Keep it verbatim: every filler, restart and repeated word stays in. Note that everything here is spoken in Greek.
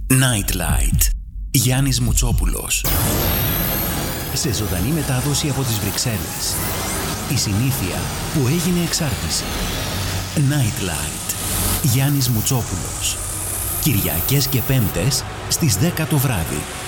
Nightlight. Γιάννης Μουτσόπουλος. Σε ζωντανή μετάδοση από τις Βρυξέλλες. Η συνήθεια που έγινε εξάρτηση. Nightlight. Γιάννης Μουτσόπουλος. Κυριακές και Πέμπτες στις δέκα το βράδυ.